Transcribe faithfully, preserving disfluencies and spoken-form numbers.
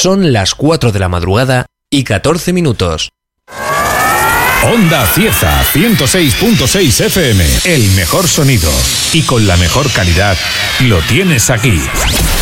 Son las cuatro de la madrugada y catorce minutos. Onda Cieza ciento seis punto seis F M. El mejor sonido y con la mejor calidad lo tienes aquí.